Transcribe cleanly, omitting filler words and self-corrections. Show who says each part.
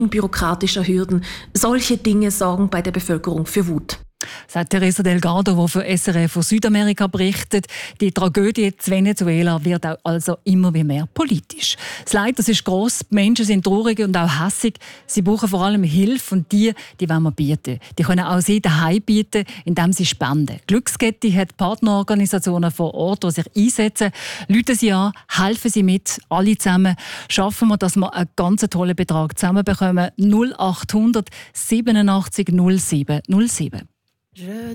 Speaker 1: bürokratischer Hürden. Solche Dinge sorgen bei der Bevölkerung für Wut.
Speaker 2: Sagt Teresa Delgado, die für SRF von Südamerika berichtet. Die Tragödie in Venezuela wird auch also immer mehr politisch. Das Leid ist gross, die Menschen sind traurig und auch hässig. Sie brauchen vor allem Hilfe und die wollen wir bieten. Die können auch sie daheim bieten, indem sie spenden. Glückskette hat Partnerorganisationen vor Ort, die sich einsetzen. Rufen Sie an, helfen Sie mit, alle zusammen. Schaffen wir, dass wir einen ganz tollen Betrag zusammenbekommen. 0800 87 07 07.